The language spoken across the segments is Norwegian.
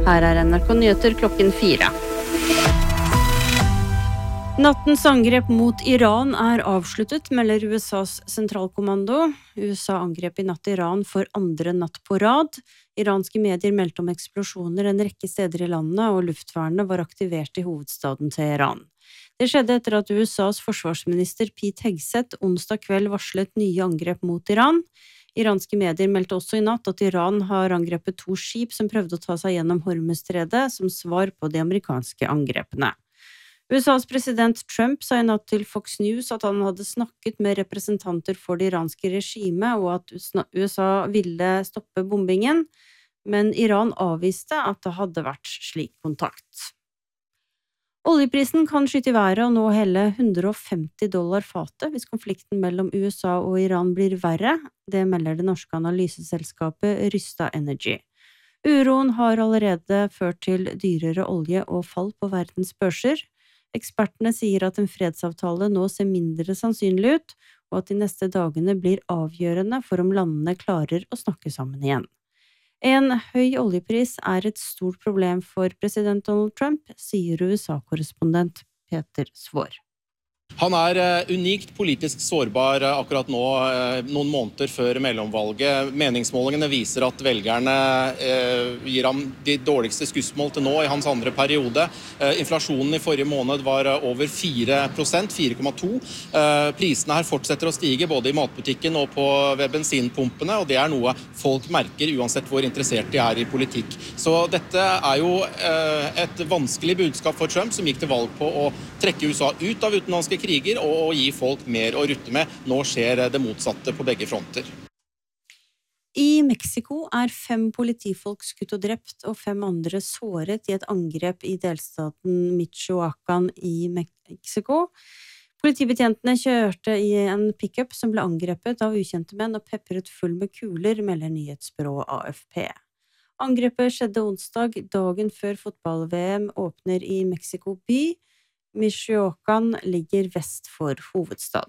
Her NRK Nyheter klokken 4. Nattens angrep mot Iran avsluttet, melder USAs sentralkommando. USA angrep i natt Iran for andre natt på rad. Iranske medier meldte om eksplosjoner en rekke steder i landet, og luftvernet var aktivert i hovedstaden Teheran. Det skjedde etter at USAs forsvarsminister Pete Hegseth onsdag kveld varslet nye angrep mot Iran. Iranske medier meldte også i natt at Iran har angrepet 2 skip som prøvde å ta seg gjennom Hormuzstredet som svar på de amerikanske angrepene. USAs president Trump sa i natt til Fox News at han hadde snakket med representanter for det iranske regimet, og at USA ville stoppe bombingen, men Iran avviste at det hadde vært slik kontakt. Oljeprisen kan skyte i været og nå hele $150 fatet hvis konflikten mellom USA og Iran blir verre. Det melder det norske analyseselskapet Rystad Energy. Uroen har allerede ført til dyrere olje og fall på verdens børser. Ekspertene sier at en fredsavtale nå ser mindre sannsynlig ut, og at de neste dagene blir avgjørende for om landene klarer å snakke sammen igjen. En høy oljepris et stort problem for president Donald Trump, sier USA-korrespondent Peter Svår. Han unikt politisk sårbar akkurat nå, noen måneder før mellomvalget. Meningsmålingene viser at velgerne gir ham de dårligste skussmål til nå i hans andre periode. Inflasjonen i forrige måned var over 4%, 4,2. Prisene her fortsetter å stige både i matbutikken og ved bensinpumpene, og det noe folk merker uansett hvor interessert de i politikk. Så dette jo et vanskelig budskap for Trump, som gikk til valg på å trekke USA ut av utenlandske kriger og gi folk mer å rutte med. Nå skjer det motsatte på begge fronter. I Mexico 5 politifolk skutt og drept, og 5 andre såret i et angrep i delstaten Michoacán i Mexico. Politibetjentene kjørte i en pickup som ble angrepet av ukjente menn og pepret full med kuler, melder nyhetsbyrået AFP. Angrepet skjedde onsdag, dagen før fotball-VM åpner i Mexico by. Michoacán ligger vest for hovedstaden.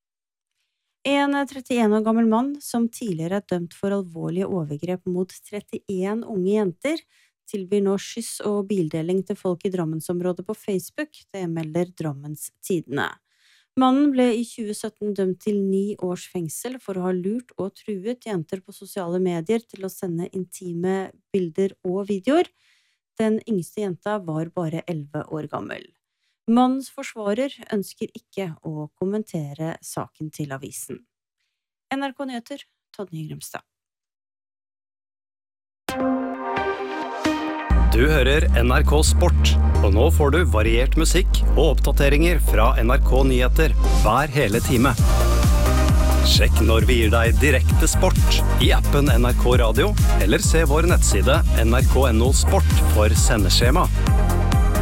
En 31 år gammel mann som tidligere dømt for alvorlige overgrep mot 31 unge jenter, tilbyr nå skyss og bildeling til folk i Drammensområdet på Facebook, det melder Drammens Tidende. Mannen ble i 2017 dømt til 9 års fengsel for å ha lurt og truet jenter på sosiale medier til å sende intime bilder og videoer. Den yngste jenta var bare 11 år gammel. Mannens forsvarer ønsker ikke å kommentere saken til avisen. NRK Nyheter, Tonje Grimstad. Du hører NRK Sport, og nå får du variert musikk og oppdateringer fra NRK Nyheter hver hele time. Sjekk når vi gir deg direkte sport i appen NRK Radio, eller se vår nettside nrk.no sport for sendeskjema.